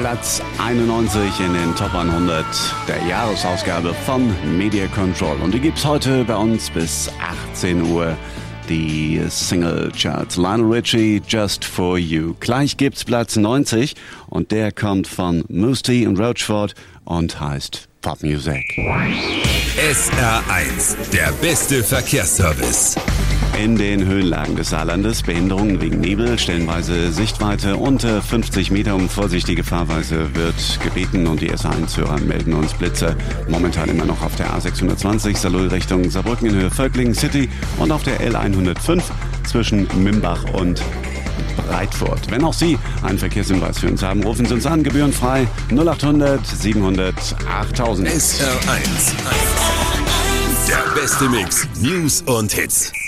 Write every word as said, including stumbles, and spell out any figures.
Platz einundneunzig in den Top hundert der Jahresausgabe von Media Control. Und die gibt's heute bei uns bis achtzehn Uhr. Die Single Charts. Lionel Richie, Just For You. Gleich gibt's Platz neunzig und der kommt von Mousse T und Roachford und heißt Pop Music. S R eins, der beste Verkehrsservice. In den Höhenlagen des Saarlandes Behinderungen wegen Nebel, stellenweise Sichtweite unter fünfzig Meter. Um vorsichtige Fahrweise wird gebeten und die S R eins-Hörer melden uns Blitze. Momentan immer noch auf der A sechshundertzwanzig Salou Richtung Saarbrücken in Höhe Völklingen City und auf der L hundertfünf zwischen Mimbach und Breitfurt. Wenn auch Sie einen Verkehrshinweis für uns haben, rufen Sie uns an, gebührenfrei null achthundert siebenhundert achttausend. S R eins, der beste Mix, News und Hits.